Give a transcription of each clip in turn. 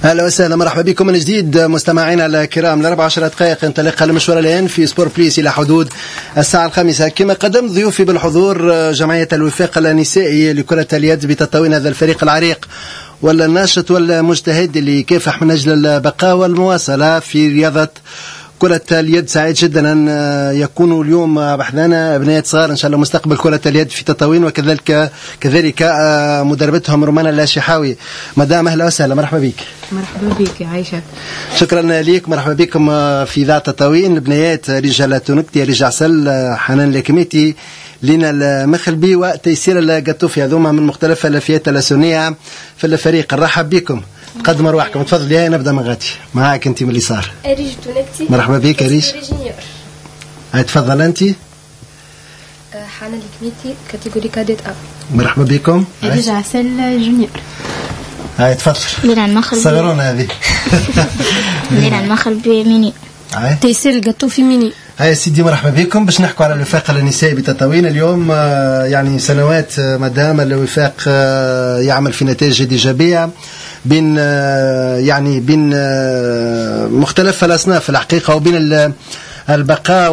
هلا وسهلا، مرحبا بكم من جديد مستمعينا الكرام. ل 14 دقائق انطلق المشوار الآن في سبور بليس إلى حدود الساعة 5. كما قدمت ضيوفي بالحضور جمعية الوفاق النسائي لكرة اليد بتطاوين هذا الفريق العريق والناشط والمجتهد اللي يكافح من أجل البقاء والمواصلة في رياضة كرة اليد. سعيد جدا أن يكونوا اليوم بحثنا أبناء صغار إن شاء الله مستقبل كرة اليد في تطاوين، وكذلك مدربتهم رومانا اللاشحاوي. مدام أهلا وسهلا، مرحبا بك. مرحبا بك يا عائشة. شكرا لك، مرحبا بكم في ذات تطاوين. البنيات رجال تونكتي، رجع عسل، حنان الكميتي، لينا المخلبي وتيسير القطوفي، هذوما من مختلف الفئات السنية في الفريق. نرحب بكم، قدم أرواحكم. تفضل يا نبدأ من غادي معاك أنت من اليسار. أريج تونكتي. مرحبا بك أريج. هاي تفضل أنت. حنان الكميتي كاتيجوري كاديت أ. مرحبا بكم. أريج عسل جونيور. هاي تفضل. لينا المخلبي. صغرونا هذه. لينا المخلبي ميني. تيسير القطوفي ميني. هاي سيدي مرحبا بكم. باش نحكوا على الوفاق النسائي بتطاوين اليوم. يعني سنوات مدام الوفاق يعمل في نتائج ايجابيه بين بين مختلف الاصناف الحقيقه، وبين البقاء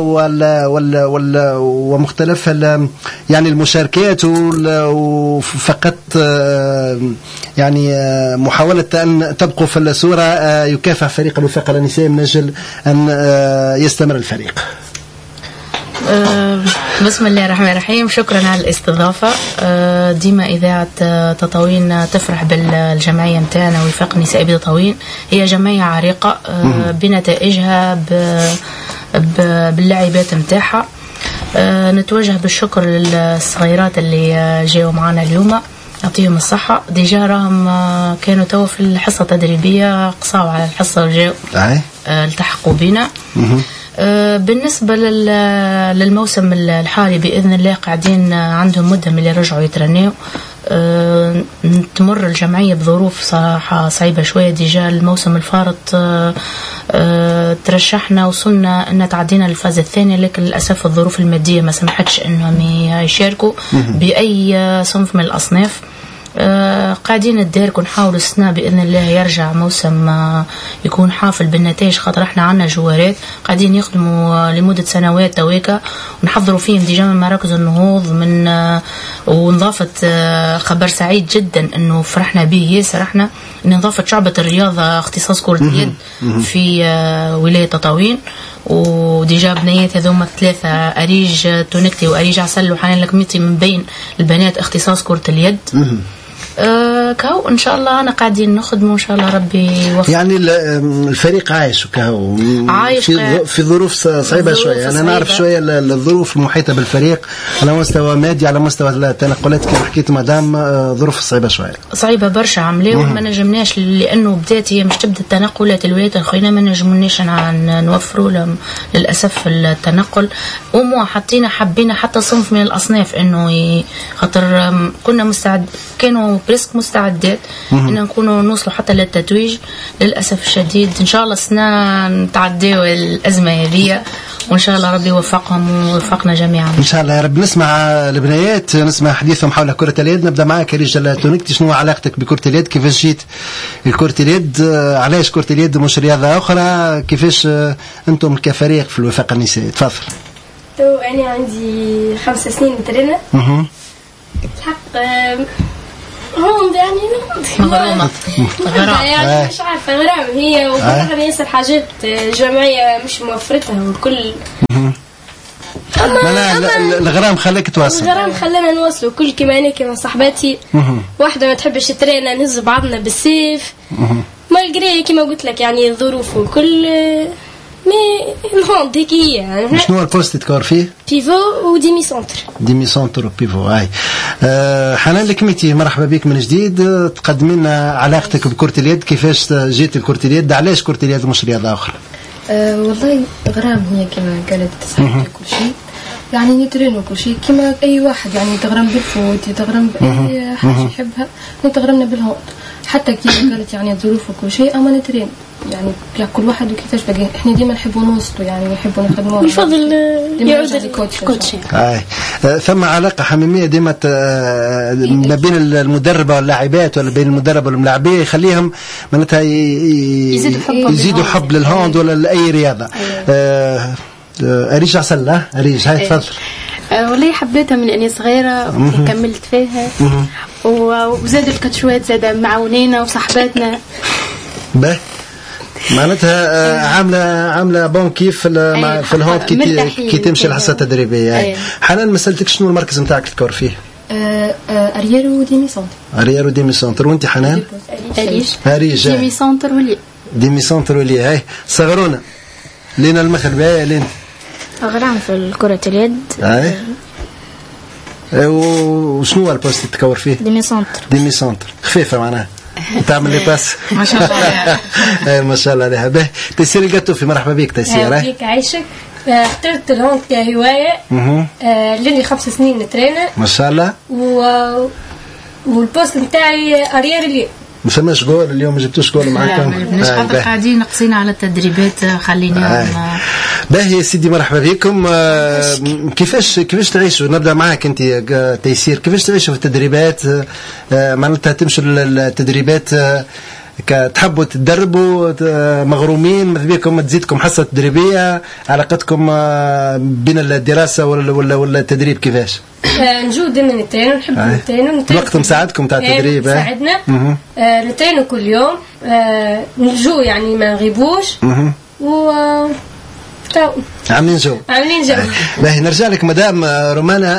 ومختلف يعني المشاركات، وفقط يعني محاولة أن تبقوا في الصورة. يكافح فريق الوفاق النسائي من أجل أن يستمر الفريق. بسم الله الرحمن الرحيم. شكرا على الاستضافة. ديما إذاعة تطاوين تفرح بالجمعية متاعنا وفاق النسائي بتطاوين. هي جمعية عريقة بنتائجها باللاعبات متاعها. نتوجه بالشكر للصغيرات اللي جاوا معنا اليوم، يعطيهم الصحة. ديجا راهم كانوا توا في الحصة التدريبية، قصاوا على الحصة وجاوا التحقوا بنا. بالنسبة للموسم الحالي بإذن الله قاعدين عندهم مدة من اللي رجعوا يترنيوا. تمر الجمعية بظروف صراحة صعيبة شوية. ديجا الموسم الفارط ترشحنا وصلنا أن تعدينا الفاز الثانية، لكن للأسف الظروف المادية ما سمحتش أنهم يشاركوا بأي صنف من الأصناف. قاعدين ندارك ونحاول السنة بإذن الله يرجع موسم يكون حافل بالنتائج، خاطر احنا عنا جوارات قاعدين يخدموا لمدة سنوات تواكا ونحضروا فيهم ديجا من مراكز النهوض من ونضافت خبر سعيد جدا انه فرحنا به ياسر احنا ان نضافت شعبة الرياضة اختصاص كرة اليد في ولاية تطاوين. وديجا بنيات هذوما الثلاثة، أريج تونكتي وأريج عسل وحنان الكميتي، من بين البنات اختصاص كرة اليد. كهو ان شاء الله انا قاعدين نخدموا ان شاء الله ربي يوفق. يعني الفريق عايش وكهو عايش في ظروف صعيبه شويه. انا نعرف شويه الظروف المحيطه بالفريق على مستوى مادي، على مستوى التنقلات كما حكيت مدام، ظروف صعيبه شويه، صعيبه برشا. عمليه ما نجمناش لانه بدات هي مش تبدا التنقلات الولايات الاخرين، ما نجمناش نوفروا لهم للاسف التنقل. ومو حبينا حتى صنف من الاصناف انه خاطر كنا مستعد، كانوا بريسك مستعدات ان نكونوا نوصلوا حتى للتتويج. للاسف الشديد ان شاء الله السنه نتعديوا الازمه هذه وان شاء الله ربي يوفقهم ويوفقنا جميعا ان شاء الله يا رب. نسمع البنيات، نسمع حديثهم حول كره اليد. نبدا معك رجال تونكتي، شنو علاقتك بكره اليد؟ كيفاش جيت لكره اليد؟ علاش كره اليد مش رياضه اخرى؟ كيفاش انتم كفريق في الوفاق النسائي؟ تفضل. تو انا عندي 5 سنين نترينا. الحق هم يعني غرام يعني مش عارفة غرام هي، وكلها ياسر حاجات جمعية مش موفرتها والكل. الغرام خلاك تواصل. الغرام خلانا نواصلوا كل كما أنا كما صاحباتي. واحدة ما تحبش ترينا نهز بعضنا بالسيف مالقري كما قلت لك يعني الظروف وكل مي الهوند هيك هي يعني. شنو البوست تكور فيه؟ بيفو وديمي سونتر. ديمي سونتر وبيفو. هاي حنان الكميتي، مرحبا بك من جديد. تقدم لنا علاقتك بكرة اليد، كيفاش جيت لكرة اليد؟ علاش كرة اليد مش رياضة أخرى؟ والله غرام هي كما قالت تصحيح كل شيء، يعني نترين وكل شيء كما أي واحد، يعني تغرم بالفوت، تغرم بأي حاجة يحبها، نتغرمنا بالهوند. حتى كي قالت يعني الظروف وكل شيء اما نترين يعني كل واحد وكيفاش باقي. احنا ديما نحبوا نوصلوا يعني نحبوا نخدموا يفضل يعود الكوتش. ثم علاقه حميميه ديما ما بين المدربه واللاعبات ولا بين المدرب والملاعبيه يخليهم معناتها يزيدوا حب للهاند ولا لاي رياضه. أريج عسل أريج هاي تفضل. والله حبيتها من أني صغيرة وكملت فيها وزادوا الكاتشوات زاد معاونينا وصحباتنا. به معناتها عامله بون كيف في الهوند كي تمشي الحصه التدريبيه. حنان ما سالتك شنو المركز نتاعك تكور فيه؟ ارييرو ديمي سونتر. ارييرو ديمي سونتر. وانت حنان؟ اريج ديمي سونتر ولي. ديمي سونتر ولي. هاي صغرونا لينا المخرب. هاي لين غرام في كرة اليد. هاي وشنو البوست تكور فيه؟ ديمي سونتر. ديمي سونتر خفيفه معناها تعمل لي باس. ما شاء الله. ما شاء الله عليها. به تيسير القطوفي مرحبا بك تيسير. بيك عايشك. اخترت الهوند كهوايه لاني 5 سنين نترينر ما شاء الله. والبوست نتاعي اريير اللي ما فماش جول اليوم. ما جبتوش جول معاكم؟ لا قاعدين نقصينا على التدريبات خلينا. باهي يا سيدي مرحبا بكم. كيفاش تعيشوا؟ نبدا معاك انت تيسير. كيفاش تعيشوا في التدريبات؟ معناتها تمشوا التدريبات تحبوا تدربوا مغرومين ماذا بيكم تزيدكم حصه تدريبيه؟ علاقتكم بين الدراسه ولا التدريب كيفاش؟ نجو دائما نترينو نحب نترينو. الوقت مساعدكم تاع التدريب؟ مساعدنا. نترينو كل يوم. نجو يعني ما نغيبوش و عاملين جو. باهي نرجع لك مدام رومانا.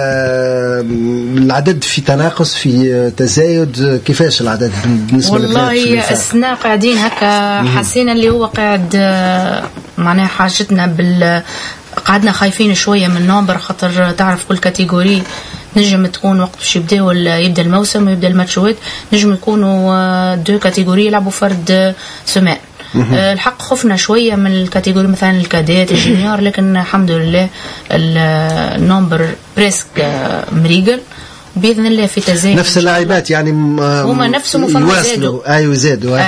العدد في تناقص في تزايد. كيفاش العدد بالنسبه للبنات؟ والله السنة قاعدين هكا حسينا اللي هو قاعد معناها حاجتنا قعدنا خايفين شويه من نومبر خاطر تعرف كل كاتيجوري نجم تكون وقت باش يبدا الموسم ويبدا الماتشات نجم يكونوا 2 كاتيجوري يلعبوا فرد سمان. الحق خفنا شويه من الكاتيجوري مثلا الكادات الجونيور لكن الحمد لله النمبر بريسك مريقل باذن الله في تزايد. نفس اللاعبات يعني هما نفسهم يواصلوا. ايوه يزادوا.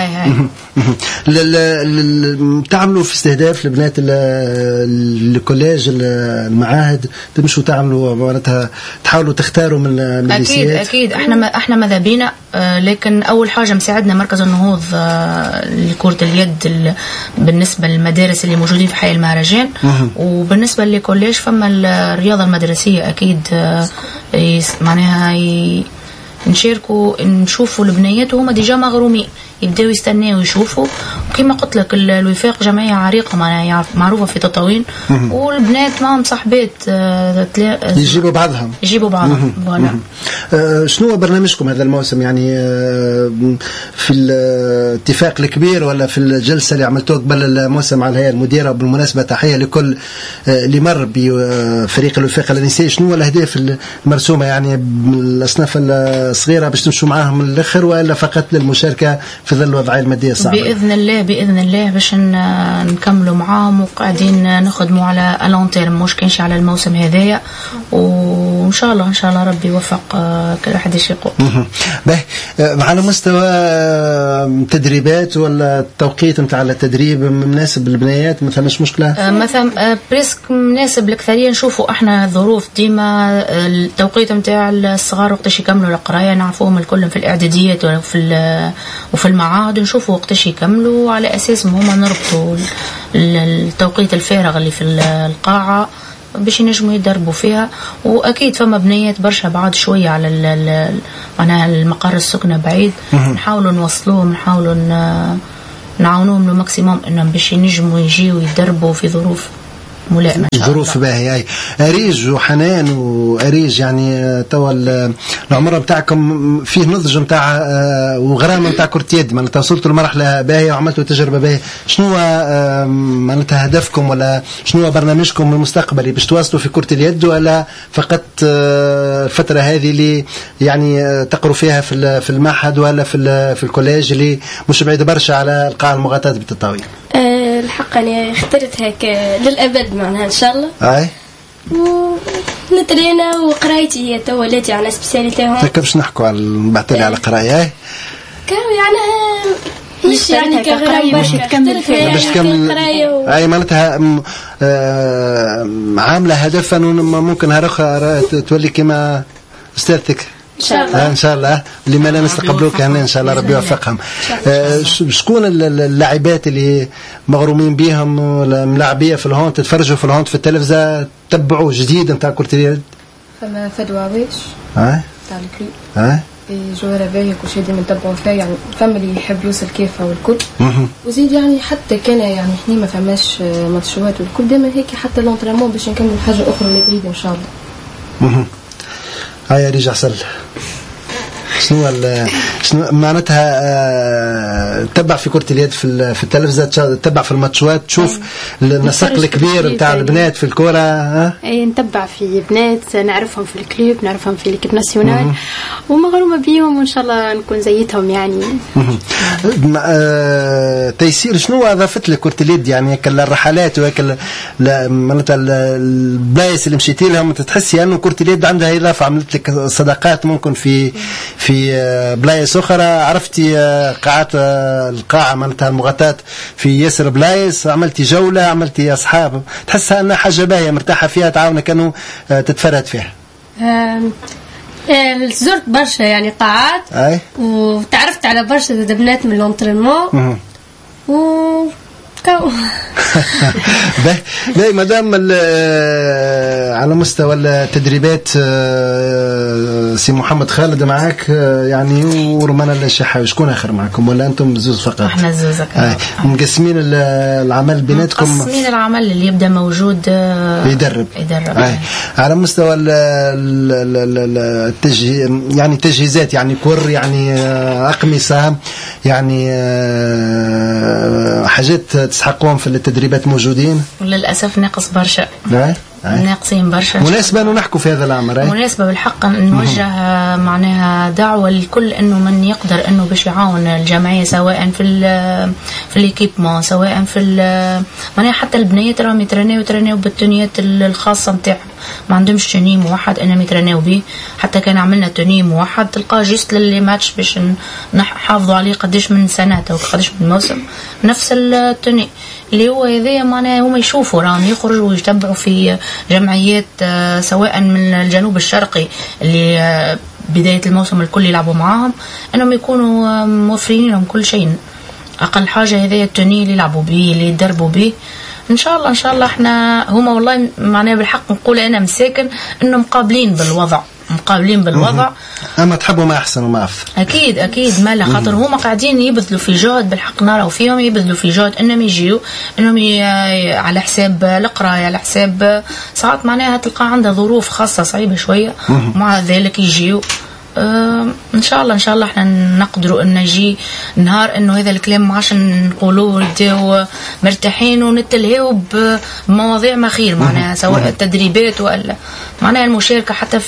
تعملوا في استهداف البنات الكوليج المعاهد تمشوا تعملوا معناتها تحاولوا تختاروا من الليسيات؟ اكيد احنا ماذا بينا. لكن اول حاجه مساعدنا مركز النهوض لكره اليد بالنسبه للمدارس اللي موجودين في حي المهرجان. وبالنسبه للكوليج فما الرياضه المدرسيه اكيد معناها نشاركوا نشوفوا البنيات وهم ديجا مغرومين يبداو يستناو يشوفوا. وكما قلت لك الوفاق جمعيه عريقه معروفه في تطاوين والبنات معهم صاحبات يجيبوا بعضهم فوالا. شنو برنامجكم هذا الموسم يعني في الاتفاق الكبير ولا في الجلسه اللي عملتوها قبل الموسم على الهيئه المديره؟ بالمناسبه تحيه لكل اللي مر بفريق الوفاق النسائي. شنو الاهداف المرسومه يعني الاصناف الصغيره باش تمشوا معاهم للاخر ولا فقط للمشاركه في ظل الوضعيه الماديه الصعبه؟ باذن الله باش نكملوا معاهم وقاعدين نخدموا على لون تيرم مش كانش على الموسم هذايا وان شاء الله ربي يوفق كل واحد يشيقه. باهي على مستوى تدريبات ولا التوقيت نتاع التدريب مناسب للبنيات مثلا مش مشكله؟ مثلا بريسك مناسب للأكثرية. نشوفوا احنا ظروف ديما التوقيت نتاع الصغار وقتاش يكملوا القرايه نعرفوهم الكل في الاعداديات وفي المعاهد نشوفوا وقتاش يكملوا على اساس هما نربطوا التوقيت الفارغ اللي في القاعه باش ينجموا يدربوا فيها. واكيد فما بنيات برشا بعد شويه على معناها المقر السكنه بعيد نحاولوا نوصلوهم نحاولوا نعاونوهم الماكسيموم انهم باش ينجموا يجيوا يدربوا في ظروف ملائمة. ظروف باهية. أريج وحنان وأريج يعني توا العمر بتاعكم فيه نضج بتاع وغرام بتاع كرة يد معناتها وصلتوا لمرحلة باهية وعملتوا تجربة باهية. شنو معناتها هدفكم ولا شنو برنامجكم المستقبلي باش تواصلوا في كرة اليد ولا فقط الفترة هذه اللي يعني تقروا فيها في المعهد ولا في الكوليج اللي مش بعيد برشا على القاعة المغطاة بالتطاوين؟ الحق أنا اخترت هيك للأبد معناها إن شاء الله. أي. ونترينا وقرايتي هي تولاتي على سبيسياليتي هون. باش نحكوا على بعتلي على قراية. كانوا مش يعني كغرام باش تكمل فيها باش تكمل اي معناتها عامله هدف انه ممكن هرخه تولي كما استاذتك ان شاء الله اللي ما لا نستقبلوك هنا ان شاء الله ربي يوفقهم. شكون اللاعبات اللي مغرومين بهم ملاعبيه في الهونت تتفرجوا في الهونت في التلفزه تبعوا جديد نتاع كرة اليد؟ فما فدوى عويش تاع الكلوب جوهرة باهية كل شيء ديما نتبعوا فيها يعني فما اللي يحب يوصل كيفها والكل وزيد يعني حتى كان يعني احنا ما فماش ماتشات والكل ديما هيك حتى لونترينمون باش نكمل حاجة أخرى اللي بعيد إن شاء الله. هيا رجع سل شنو معناتها تتبع في كرة اليد في التلفزة تتبع في الماتشات تشوف النسق الكبير نتاع البنات في الكرة اي نتبع في بنات نعرفهم في الكلوب نعرفهم في ليكيب ناسيونال ومغرومة بيهم وان شاء الله نكون زيتهم يعني. تيسير شنو اضافت لك كرة اليد يعني الرحلات وهيك معناتها البلايص اللي مشيتي لهم تحسي انه كرة اليد عندها اضافة عملت لك صداقات ممكن في بلايص أخرى عرفتي قاعات القاعة مالتها المغطاة في ياسر بلايص عملتي جولة عملتي أصحاب تحسها أنها حاجة باهية مرتاحة فيها تعاونك أنه تتفرد فيها؟ زرت برشا يعني قاعات وتعرفت على برشا بنات من الانترينمون باهي مدام على مستوى التدريبات سي محمد خالد معاك يعني ورمانا الشحاوي شكون اخر معكم ولا انتم زوز فقط؟ احنا زوز مقسمين العمل بيناتكم مقسمين العمل اللي يبدا موجود يدرب على مستوى يعني تجهيزات يعني كور يعني أقمصة يعني حاجات تسحقون في التدريبات موجودين وللأسف ناقص برشا ناقصين برشا مناسبة أنه نحكوا في هذا الأمر مناسبة بالحق نوجه معناها دعوة لكل أنه من يقدر أنه باش يعاون الجمعية سواء في الإيكيبمون سواء في معناها حتى البنيات راهم يترناو بالتونيات الخاصة نتاعهم ما عندهمش توني موحد انهم يترناو به حتى كان عملنا توني موحد تلقاه جيست للي ماتش باش نحافظوا عليه قديش من سنة او قديش من موسم نفس التوني اللي هو هذايا معناها هما يشوفوا راهم يخرجوا ويتبعوا في جمعيات سواء من الجنوب الشرقي اللي بداية الموسم الكل يلعبوا معاهم انهم يكونوا موفرين لهم كل شيء اقل حاجة هذايا التوني اللي يلعبوا به اللي يدربوا به ان شاء الله احنا هما والله معناها بالحق نقول انا مساكن انه مقابلين بالوضع اما تحبوا ما احسن وما افضل اكيد ما لا خاطر هما قاعدين يبذلوا في جهد بالحق نراو فيهم يبذلوا في جهد انهم يجيو انهم على حساب القرايه على حساب ساعات معناها تلقى عندها ظروف خاصه صعيبه شويه مع ذلك يجيو ان شاء الله احنا نقدروا ان نجي نهار انه هذا الكلام ما عادش نقولوه نديو مرتاحين ونتلهيو بمواضيع ما خير معناها سواء التدريبات ولا معناها المشاركه حتى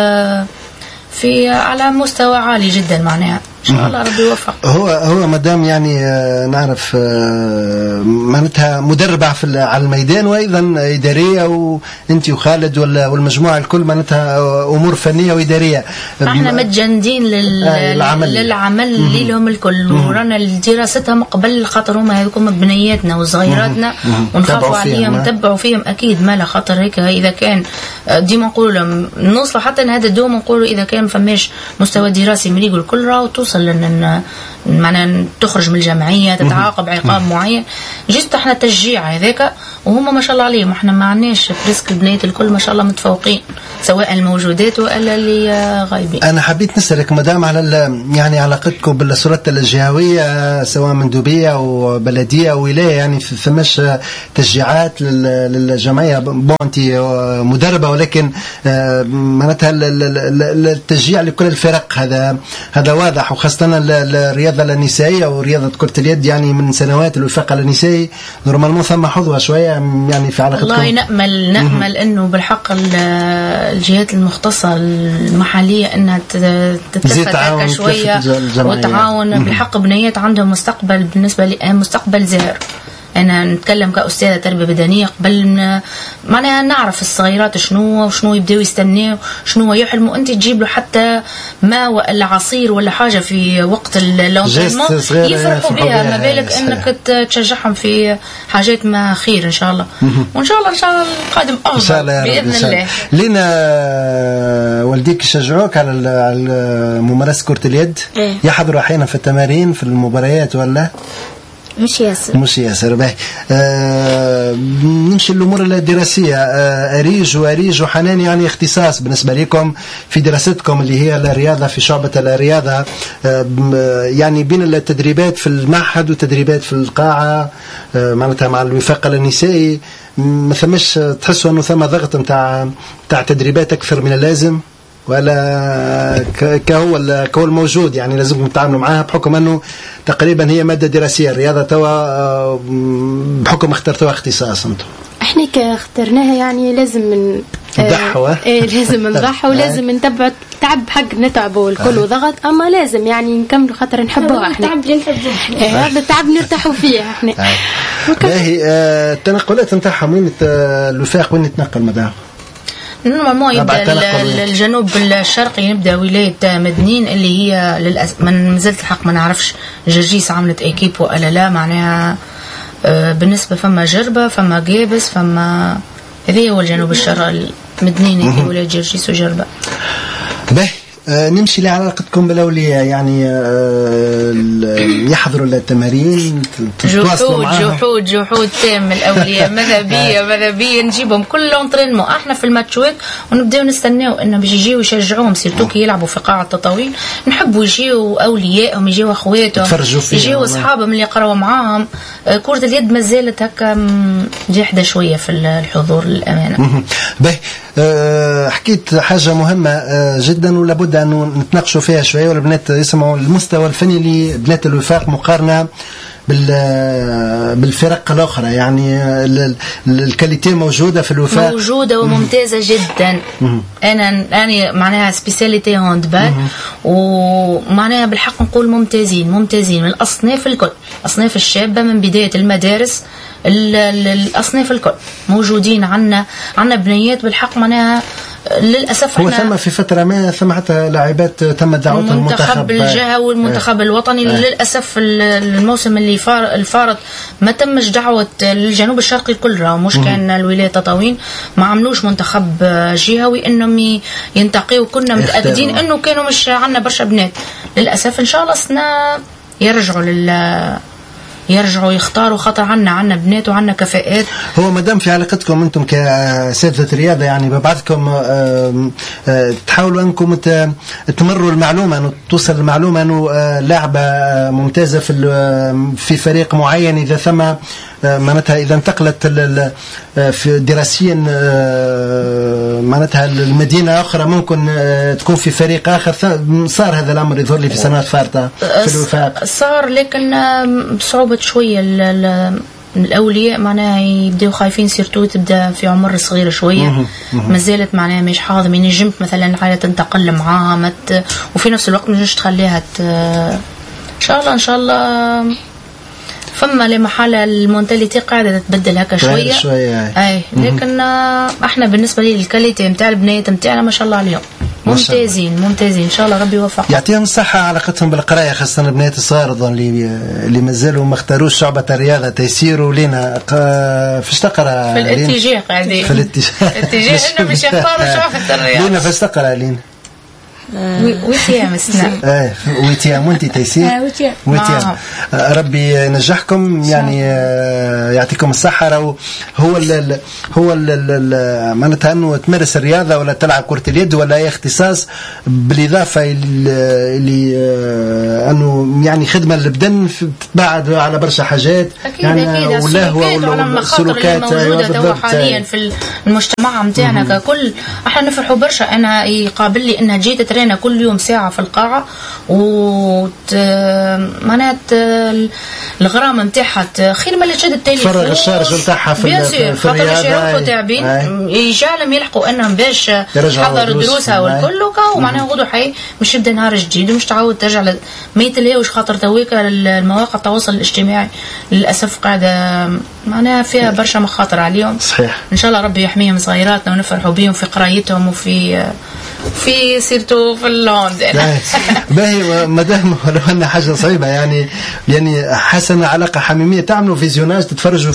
في على مستوى عالي جدا معناها ان شاء الله ربي يوفق. هو مدام يعني نعرف معناتها مدربة على الميدان وايضا اداريه وانت وخالد والمجموعه الكل معناتها امور فنيه واداريه. احنا متجندين للعمل اللي لهم الكل ورانا دراستها مقبل خاطر هما هذوكم بنياتنا وصغيراتنا ونخافوا عليهم نتبعوا فيهم اكيد ما لا خاطر هيك اذا كان ديما نقولوا لهم نوصلوا حتى لهذا الدوم نقولوا اذا كان فماش مستوى دراسي مريق الكل راهو توصل لان معناها تخرج من الجمعيه تتعاقب عقاب معين جست احنا تشجيع هذاك وهم ما شاء الله عليهم احنا ما عندناش بريسك البنات الكل ما شاء الله متفوقين سواء الموجودات ولا اللي غايبين. انا حبيت نسالك مدام على يعني علاقتكم بالسلطات الجهويه سواء مندوبيه وبلديه ولايه يعني فماش تشجيعات للجمعيه بونتي مدربه ولكن معناتها التشجيع لكل الفرق هذا واضح وخاصه الرياضه النسائيه ورياضه كره اليد يعني من سنوات الوفاق النسائي نورمالمون ثم حظوه شويه يعني في علاقتكم. والله نأمل انه بالحق الجهات المختصه المحليه انها تتفتح شويه وتعاون بالحق بنيات عندهم مستقبل بالنسبه لمستقبل زاهر انا نتكلم كاستاذه تربيه بدنيه قبل معناها نعرف الصغيرات شنو يبداو يستناو، شنو يحلموا. انت تجيب له حتى ماء ولا عصير ولا حاجه في وقت اللونترينمون يفرحوا بها، ما بالك انك تشجعهم في حاجات ما خير ان شاء الله. وان شاء الله القادم افضل باذن الله. لينا والديك يشجعوك على ممارسه كره اليد؟ يحضروا احيانا في التمارين في المباريات ولا مش ياسر؟ باهي. نمشي الامور الدراسيه. اريج وحنان يعني اختصاص بالنسبه لكم في دراستكم اللي هي الرياضه في شعبه الرياضه، يعني بين التدريبات في المعهد وتدريبات في القاعه معناتها مع الوفاق النسائي، ما ثمش تحسوا انه ثم ضغط نتاع تدريبات اكثر من اللازم، ولا كهو الموجود يعني لازمكم تتعاملوا معها بحكم انه تقريبا هي ماده دراسيه الرياضه توا بحكم اخترتوها اختصاص انتم؟ احنا اخترناها يعني لازم نضحوا لازم نضحوا ولازم نتبع تعب حق نتعبوا الكل وضغط، اما لازم يعني نكملوا خاطر نحبوها احنا. هذا التعب نرتاحوا فيه احنا. باهي. التنقلات نتاعهم وين الوفاق وين يتنقل مدام؟ نورمالمون يبدا الجنوب الشرقي، يبدا ولايه مدنين اللي هي من مازلت الحق ما نعرفش جرجيس عملت ايكيب ولا لا، معناها بالنسبه فما جربه فما قابس فما هذه هو الجنوب الشرقي مدنين في ولايه جرجيس وجربه. باهي. نمشي لعلاقتكم بالأولياء، يعني يحضروا التمارين جحود تام الأولياء. ماذا بيا نجيبهم كلهم ترينمو احنا في الماتشوات ونبداو نستناو انهم يجيو يشجعوهم سيرتو كي يلعبوا في قاعة التطاوين، نحبوا يجيو أوليائهم يجيو أخواتهم يجيو أصحابهم اللي يقراوا معاهم. كرة اليد مازالت هكا جاحدة شوية في الحضور للأمانة. باهي. حكيت حاجة مهمة جدا ولابد أن نتناقشوا فيها شوية، والبنات يسمعوا المستوى الفني لبنات الوفاق مقارنة بالفرق الأخرى، يعني الكاليتي موجودة في الوفاق، موجودة وممتازة جدا. أنا معناها سبيسياليتي هاندبال، ومعناها بالحق نقول ممتازين من الأصناف الكل، أصناف الشابة من بداية المدارس الأصناف الكل موجودين. عنا بنيات بالحق معناها للأسف هو ثم في فترة ما ثم حتى لاعبات تم دعوتها المنتخب الجهة والمنتخب الوطني. للأسف الموسم اللي الفارط ما تمش دعوة الجنوب الشرقي كله، مش كان الولاية تطاوين ما عملوش منتخب جهوي انهم ينتقيوا. كنا متأكدين انه كانوا مش عنا برشا بنات. للأسف ان شاء الله السنة يرجعوا يختاروا، خاطر عنا بنات وعنا كفاءات. هو مدام في علاقتكم انتم كساتذة رياضة يعني ببعضكم تحاولوا انكم تمروا المعلومة، انه توصل المعلومة انه لاعبة ممتازة في فريق معين، اذا ثم معناتها اذا انتقلت في دراسيا معناتها المدينة اخرى ممكن تكون في فريق اخر. صار هذا الامر يظهر لي في سنوات فارطة في الوفاق، صار لكن بصعوبة شوية. الأولياء معناها يبدأوا خايفين سيرتو تبدأ في عمر صغير شوية، ما زالت معناها مش حاضر من نجمت مثلا العائلة تنتقل معاها وفي نفس الوقت مش تخليها إن شاء الله فما لمحالة المونتاليتي قاعدة تتبدل هكا شوية. أي لكن احنا بالنسبة لي الكاليتي متاع البنات متاعنا ما شاء الله عليهم ممتازين ان شاء الله ربي يوفقهم. يعطيهم الصحة. علاقتهم بالقراية خاصة البنات الصغار اللي مازالوا ما اختاروش شعبة الرياضة تيسيروا لنا فاش تقرا؟ في الاتجاه قاعدين في الاتجاه انه مش يختاروا شعبة الرياضة. لينا فاش تقرا لينا؟ ويتيام السنة. ويتيام وانت تيسير؟ ويتيام. ربي ينجحكم يعني يعطيكم الصحة. هو معناتها انه تمارس الرياضة ولا تلعب كرة اليد ولا اي اختصاص، بالاضافة اللي انه يعني خدمة للبدن تتباعد على برشا حاجات. أكيد يعني والسلوكات الموجودة حاليا في المجتمع متاعنا ككل. احنا نفرحوا برشا. انا يقابل لي انها جيت تترينا كل يوم ساعة في القاعة، معنات الغرامة نتاعها خير ما اللي تشد التليفون فرغ الشارج نتاعها في الرياضة يروحوا تعبين يجعلهم يلحقوا انهم باش يحضروا دروسها والكل ومعناها غدو حي مش يبدا نهار جديد ومش تعود ترجع ما يتلهاوش، خاطر تويك المواقع التواصل الاجتماعي للاسف قاعده معناها فيها برشا مخاطر عليهم. صحيح. ان شاء الله ربي يحميهم صغيراتنا ونفرحوا بهم في قرايتهم وفي سيرتو في اللوند. باهي مادام لو أن حاجة صعيبة يعني حسنا علاقة حميمية، تعملوا فيزيوناج، تتفرجوا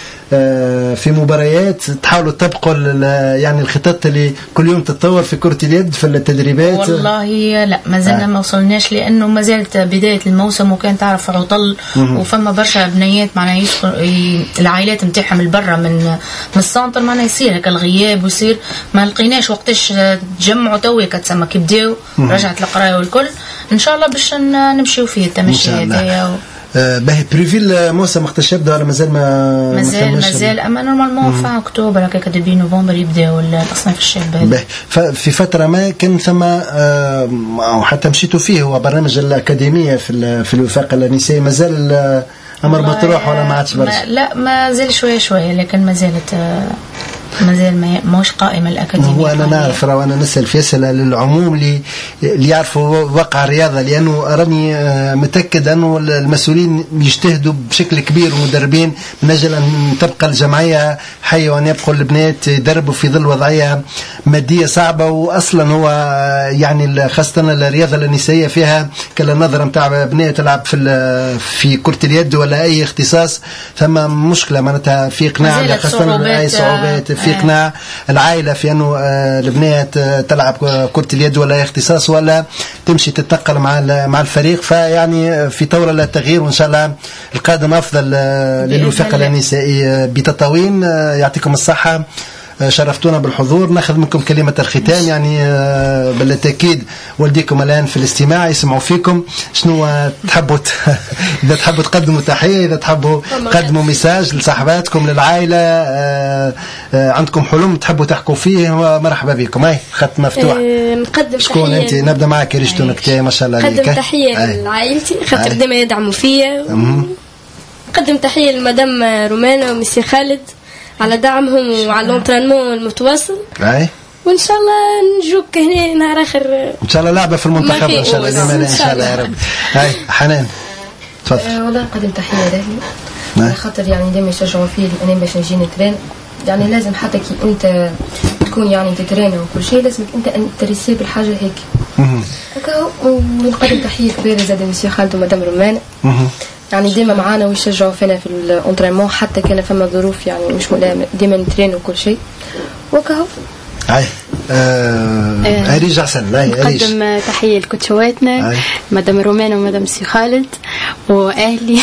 في مباريات، تحاولوا تطبقوا يعني الخطط اللي كل يوم تتطور في كرة اليد في التدريبات. والله لا ما زلنا ما وصلناش، لأنه ما زالت بداية الموسم وكان تعرف عطل وفما برشا بنيات معناها العائلات نتاعهم البرة من السنتر معناها يصير هكا الغياب ويصير ما لقيناش وقتاش تجمعوا توي كتسمى كي بداو رجعت القرايه والكل. ان شاء الله باش نمشيو فيه التمشي هذايا. باهي بريفي الموسم وقتاش يبدا ولا مازال مازال اما نورمالمون في اكتوبر هكاك ديبي نوفمبر يبداو الاصناف الشابه. في فتره ما كان ثم او حتى مشيتوا فيه هو برنامج الاكاديميه في الوفاق النسائي، مازال امر بتروح ولا ما عادش برشا؟ لا ما زال شويه لكن ما زالت ماهوش قائمة الأكاديمية. هو أنا نعرف وأنا نسأل في أسئلة للعموم اللي يعرفوا واقع الرياضة، لأنه راني متأكد أنه المسؤولين يجتهدوا بشكل كبير ومدربين من أجل أن تبقى الجمعية حية وأن يبقوا البنات يدربوا في ظل وضعية مادية صعبة. وأصلا هو يعني خاصة الرياضة النسائية فيها كلا نظرة متاع بنية تلعب في كرة اليد ولا أي اختصاص، ثم مشكلة معناتها في إقناع خاصة أي صعوبات في إقناع العائلة في أنه البنات تلعب كرة اليد ولا اختصاص ولا تمشي تتنقل مع الفريق. فيعني في طورة للتغيير، وإن شاء الله القادم أفضل للوفاق النسائي بتطاوين. يعطيكم الصحة، شرفتونا بالحضور. ناخذ منكم كلمة الختام، يعني بالتأكيد والديكم الآن في الاستماع يسمعوا فيكم. شنو تحبوا إذا تحبوا تقدموا تحية، إذا تحبوا تقدموا مساج لصاحباتكم للعائلة، عندكم حلم تحبوا تحكوا فيه، مرحبا بكم. هاي خط مفتوح. نقدم شكون تحية. أنت؟ نبدأ معك ريشتو نكتة ما شاء الله عليك. نقدم تحية لعائلتي خاطر دائما يدعموا فيا. نقدم تحية لمدام رومانا ومسي خالد على دعمهم وعلى الانترينمون المتواصل. وان شاء الله نجوك هنا نهار اخر ان شاء الله لعبه في المنتخب ان شاء الله ان شاء الله يا رب. هاي حنان تفضل. والله نقدم تحيه لاهلي على خاطر يعني دائما يشجعوا فيا انا باش نجي نترين. يعني لازم حتى كي انت تكون يعني تترين وكل شيء لازمك انت انتريسي بالحاجه هيك هكا. ونقدم تحيه كبيره زاد مسيو خالد ومدام رومان، يعني ديما معانا ويشجعوا فينا في الانترينمون حتى كان فما ظروف يعني مش ملائمه ديما نترين وكل شيء وكهو. هاي أريج أحسن. نقدم تحية لكوتشواتنا مدام رومان ومدام سي خالد وأهلي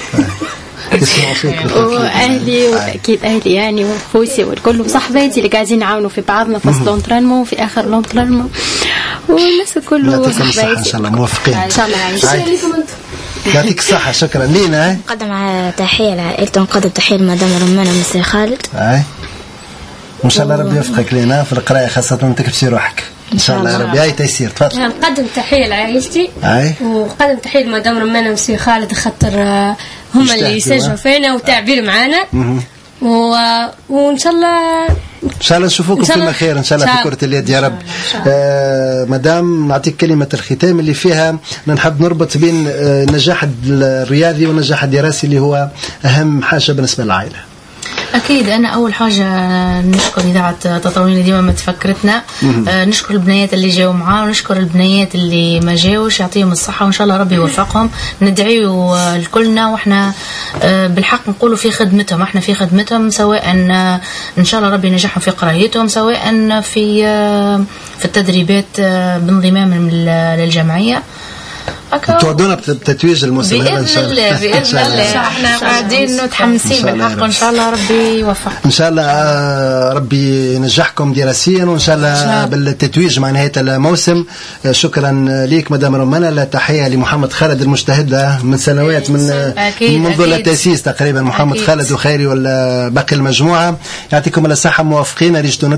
واهلي واكيد اهلي يعني وفوسي والكل وصحباتي اللي قاعدين يعاونوا في بعضنا في لونترينمون وفي اخر لونترينمون والناس الكل صحباتي ان شاء الله موفقين ان شاء الله. يعطيك الصحة. شكرا لينا. نقدم تحية لعائلتي ونقدم تحية لمدام رمانة ومسي خالد. وإن شاء الله ربي يوفقك لينا في القراية خاصة تكبسي روحك إن شاء الله يا ربي. هاي تيسير تفضل. نقدم تحية لعائلتي وقدم تحية لمدام رمانة ومسي خالد خاطر هم اللي يسجلوا فينا وتعبير معنا وإن شاء الله نشوفوكم فيما خير إن شاء الله في كرة اليد يا رب. مدام نعطيك كلمة الختام اللي فيها نحب نربط بين النجاح الرياضي والنجاح الدراسي اللي هو أهم حاجة بالنسبة للعائلة. أكيد أنا أول حاجة نشكر إذاعة تطاوين ديما ما تفكرتنا، نشكر البنيات اللي جاوا معاه ونشكر البنيات اللي ما جاوش يعطيهم الصحة وإن شاء الله ربي يوفقهم. ندعيوا لكلنا وإحنا بالحق نقولوا في خدمتهم، إحنا في خدمتهم سواء إن شاء الله ربي ينجحهم في قرايتهم سواء في التدريبات بانضمام للجمعية. توعدونا بتتويج الموسم هذا بإذن الله. بإذن الله احنا قاعدين متحمسين بالحق وإن شاء الله ربي يوفق إن شاء الله. ربي ينجحكم دراسيا وإن شاء الله بالتتويج مع نهاية الموسم. شكرا ليك مدام رمانة. لا تحية لمحمد خالد المجتهد من سنوات منذ التأسيس تقريبا محمد خالد وخيري ولا باقي المجموعة. يعطيكم الصحة موافقين.